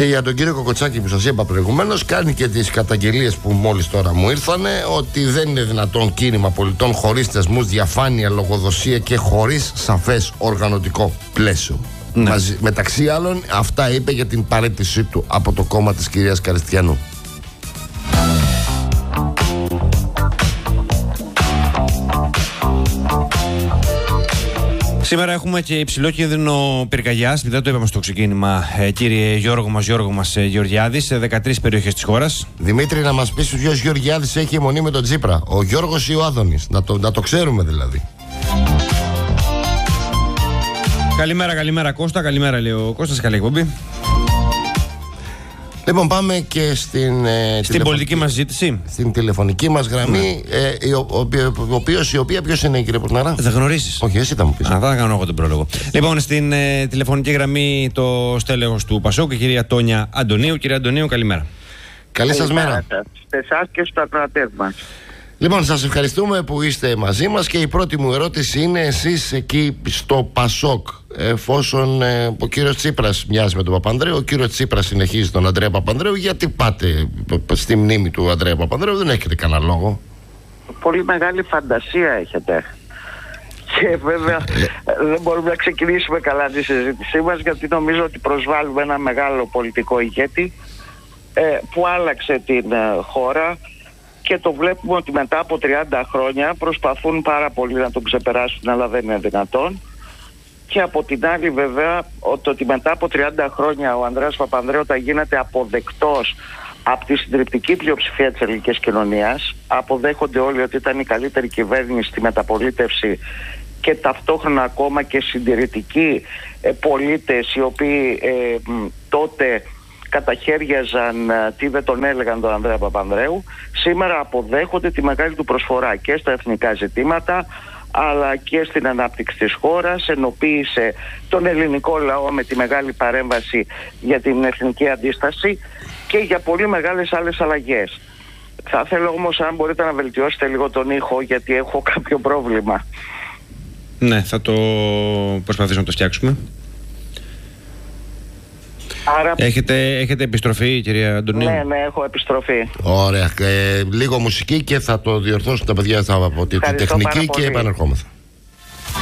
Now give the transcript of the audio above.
Και για τον κύριο Κοκοτσάκη που σας είπα προηγουμένως, κάνει και τις καταγγελίες που μόλις τώρα μου ήρθανε, ότι δεν είναι δυνατόν κίνημα πολιτών χωρίς θεσμούς, διαφάνεια, λογοδοσία και χωρίς σαφές οργανωτικό πλαίσιο. Ναι. Μεταξύ άλλων, αυτά είπε για την παραίτησή του από το κόμμα της κυρίας Καριστιανού. Σήμερα έχουμε και υψηλό κίνδυνο πυρκαγιάς, δεν το είπαμε στο ξεκίνημα, κύριε Γιώργο μας Γεωργιάδης, σε 13 περιοχές της χώρας. Δημήτρη, να μας πεις ποιος Γεωργιάδης έχει αιμονή με τον Τσίπρα, ο Γιώργος ή ο Άδωνης, να το ξέρουμε δηλαδή. Καλημέρα Κώστα, καλημέρα λέει ο Κώστας, καλή εκπομπή. Λοιπόν, πάμε και στην πολιτική μας συζήτηση. Στην τηλεφωνική μας γραμμή, η οποία ποιος είναι, κύριε Πορναρά? Θα γνωρίσεις. Όχι, εσύ θα μου πεις. Θα κάνω εγώ τον πρόλογο. Λοιπόν, στην τηλεφωνική γραμμή το στέλεχος του Πασόκ, η κυρία Τόνια Αντωνίου. Κυρία Αντωνίου, καλημέρα. Καλή σας μέρα. Σε εσάς και στους ακροατές μας. Λοιπόν, σας ευχαριστούμε που είστε μαζί μας και η πρώτη μου ερώτηση είναι, εσείς εκεί στο Πασόκ, εφόσον ο κύριος Τσίπρας μοιάζει με τον Παπανδρέου, ο κύριος Τσίπρας συνεχίζει τον Ανδρέα Παπανδρέου, γιατί πάτε στη μνήμη του Ανδρέα Παπανδρέου? Δεν έχετε κανένα λόγο. Πολύ μεγάλη φαντασία έχετε. Και βέβαια δεν μπορούμε να ξεκινήσουμε καλά τη συζήτησή μας, γιατί νομίζω ότι προσβάλλουμε ένα μεγάλο πολιτικό ηγέτη που άλλαξε την χώρα. Και το βλέπουμε ότι μετά από 30 χρόνια προσπαθούν πάρα πολύ να τον ξεπεράσουν, αλλά δεν είναι δυνατόν. Και από την άλλη βέβαια ότι μετά από 30 χρόνια ο Ανδρέας Παπανδρέου θα γίνεται αποδεκτός από τη συντριπτική πλειοψηφία της ελληνικής κοινωνίας. Αποδέχονται όλοι ότι ήταν η καλύτερη κυβέρνηση στη μεταπολίτευση και ταυτόχρονα ακόμα και συντηρητικοί πολίτες οι οποίοι τότε καταχέριαζαν τι δεν τον έλεγαν τον Ανδρέα Παπανδρέου, σήμερα αποδέχονται τη μεγάλη του προσφορά και στα εθνικά ζητήματα αλλά και στην ανάπτυξη της χώρας. Ενοποίησε τον ελληνικό λαό με τη μεγάλη παρέμβαση για την εθνική αντίσταση και για πολύ μεγάλες άλλες αλλαγές. Θα θέλω όμως, αν μπορείτε να βελτιώσετε λίγο τον ήχο, γιατί έχω κάποιο πρόβλημα. Ναι, θα το προσπαθήσουμε να το φτιάξουμε. Άρα... Έχετε επιστροφή, κυρία Αντωνίου? Ναι, έχω επιστροφή. Ωραία. Λίγο μουσική και θα το διορθώσουν τα παιδιά από τη τεχνική και επανερχόμεθα.